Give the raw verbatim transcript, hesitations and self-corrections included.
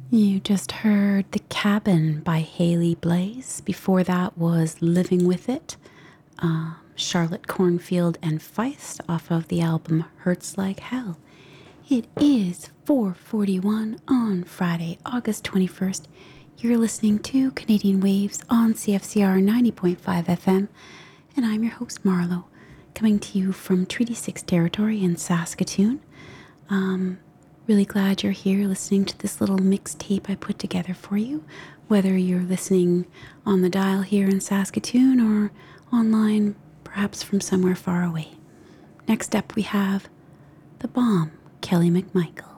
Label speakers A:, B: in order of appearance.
A: You just heard The Cabin by Haley Blaze. Before that was Living With It, um, Charlotte Cornfield and Feist off of the album Hurts Like Hell. It is four forty-one on Friday, August twenty-first. You're listening to Canadian Waves on C F C R ninety point five F M, and I'm your host Marlo, coming to you from Treaty six territory in Saskatoon. Um, really glad you're here listening to this little mixtape I put together for you, whether you're listening on the dial here in Saskatoon or online, perhaps from somewhere far away. Next up we have The Bomb, Kelly McMichael.